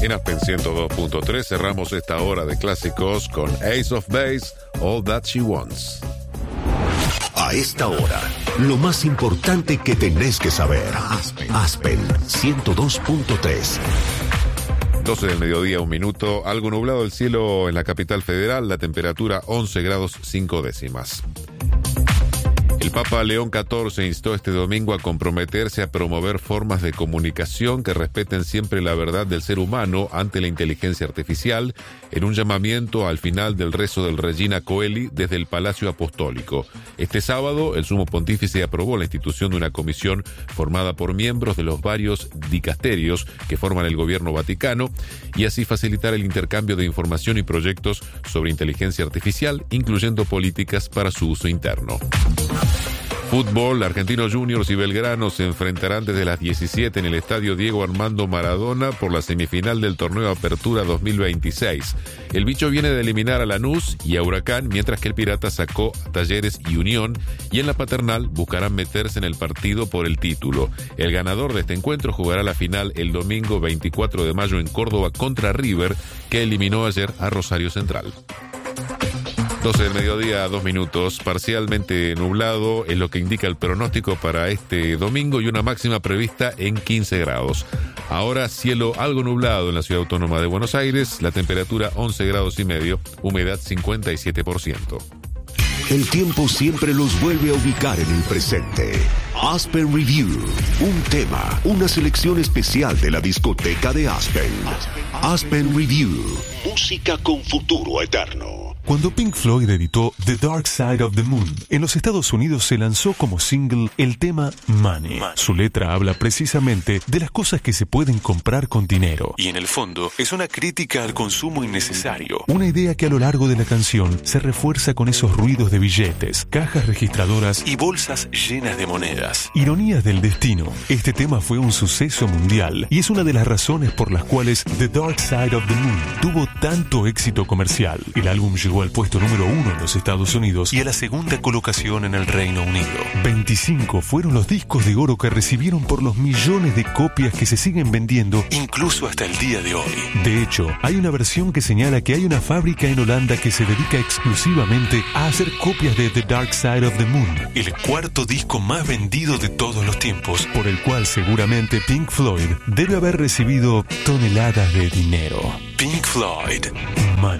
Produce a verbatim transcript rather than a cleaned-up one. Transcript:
En Aspen ciento dos punto tres cerramos esta hora de clásicos con Ace of Base, All That She Wants. A esta hora, lo más importante que tenés que saber. Aspen, Aspen ciento dos punto tres. doce del mediodía, un minuto. Algo nublado el cielo en la capital federal. La temperatura once grados cinco décimas. El Papa León catorce instó este domingo a comprometerse a promover formas de comunicación que respeten siempre la verdad del ser humano ante la inteligencia artificial, en un llamamiento al final del rezo del Regina Coeli desde el Palacio Apostólico. Este sábado, el Sumo Pontífice aprobó la institución de una comisión formada por miembros de los varios dicasterios que forman el gobierno vaticano y así facilitar el intercambio de información y proyectos sobre inteligencia artificial, incluyendo políticas para su uso interno. Fútbol, Argentinos Juniors y Belgrano se enfrentarán desde las diecisiete en el estadio Diego Armando Maradona por la semifinal del torneo Apertura dos mil veintiséis. El bicho viene de eliminar a Lanús y a Huracán, mientras que el Pirata sacó a Talleres y Unión, y en la Paternal buscarán meterse en el partido por el título. El ganador de este encuentro jugará la final el domingo veinticuatro de mayo en Córdoba contra River, que eliminó ayer a Rosario Central. doce del mediodía, dos minutos, parcialmente nublado es lo que indica el pronóstico para este domingo y una máxima prevista en quince grados. Ahora cielo algo nublado en la ciudad autónoma de Buenos Aires, la temperatura once grados y medio, humedad cincuenta y siete por ciento. El tiempo siempre los vuelve a ubicar en el presente. Aspen Review, un tema, una selección especial de la discoteca de Aspen. Aspen Review, música con futuro eterno. Cuando Pink Floyd editó The Dark Side of the Moon, en los Estados Unidos se lanzó como single el tema Money. Su letra habla precisamente de las cosas que se pueden comprar con dinero. Y en el fondo es una crítica al consumo innecesario. Una idea que a lo largo de la canción se refuerza con esos ruidos de billetes, cajas registradoras y bolsas llenas de monedas. Ironías del destino. Este tema fue un suceso mundial y es una de las razones por las cuales The Dark Side of the Moon tuvo tanto éxito comercial. El álbum llegó al puesto número uno en los Estados Unidos y a la segunda colocación en el Reino Unido. veinticinco fueron los discos de oro que recibieron por los millones de copias que se siguen vendiendo, incluso hasta el día de hoy. De hecho, hay una versión que señala que hay una fábrica en Holanda que se dedica exclusivamente a hacer copias de The Dark Side of the Moon, el cuarto disco más vendido de todos los tiempos, por el cual seguramente Pink Floyd debe haber recibido toneladas de dinero. Pink Floyd,